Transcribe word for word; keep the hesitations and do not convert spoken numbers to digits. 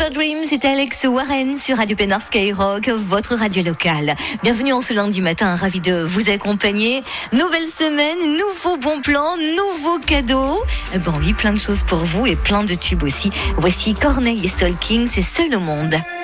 Your Dream, c'était Alex Warren sur Radio Pénard Skyrock, votre radio locale. Bienvenue en ce lundi matin, ravi de vous accompagner. Nouvelle semaine, nouveaux bons plans, nouveaux cadeaux. Bon oui, plein de choses pour vous et plein de tubes aussi. Voici Corneille et Soul King, c'est Seul au monde.